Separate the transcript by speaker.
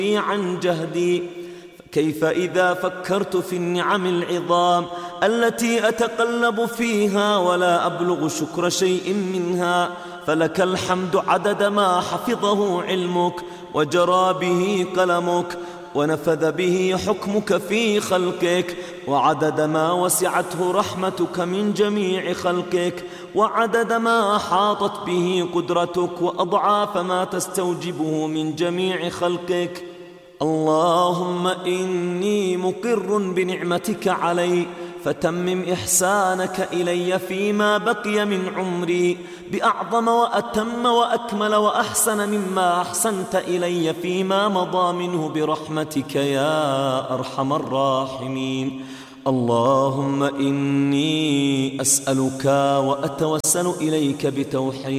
Speaker 1: عن جهدي. كيف إذا فكرت في النعم العظام التي أتقلب فيها ولا أبلغ شكر شيء منها؟ فلك الحمد عدد ما حفظه علمك وجرى به قلمك ونفذ به حكمك في خلقك، وعدد ما وسعته رحمتك من جميع خلقك، وعدد ما أحاطت به قدرتك، وأضعاف ما تستوجبه من جميع خلقك. اللهم إني مقر بنعمتك علي، فتمم إحسانك إلي فيما بقي من عمري بأعظم وأتم وأكمل وأحسن مما أحسنت إلي فيما مضى منه برحمتك يا أرحم الراحمين. اللهم إني أسألك وأتوسل إليك بتوحيد